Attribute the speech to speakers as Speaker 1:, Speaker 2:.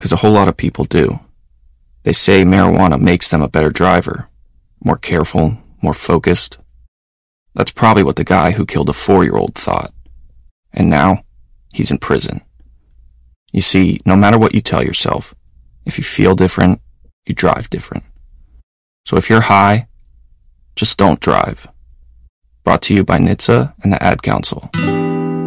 Speaker 1: because a whole lot of people do. They say marijuana makes them a better driver, more careful, more focused. That's probably what the guy who killed a 4-year-old thought. And now, he's in prison. You see, no matter what you tell yourself, if you feel different, you drive different. So if you're high, just don't drive. Brought to you by NHTSA and the Ad Council.